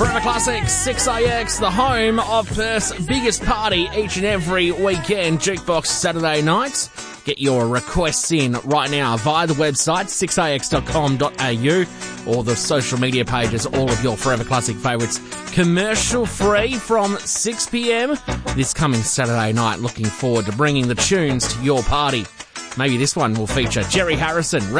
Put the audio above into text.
Forever Classic 6AX, the home of Perth's biggest party each and every weekend, Jukebox Saturday nights. Get your requests in right now via the website 6ax.com.au or the social media pages, all of your Forever Classic favourites commercial free from 6pm this coming Saturday night. Looking forward to bringing the tunes to your party. Maybe this one will feature Jerry Harrison.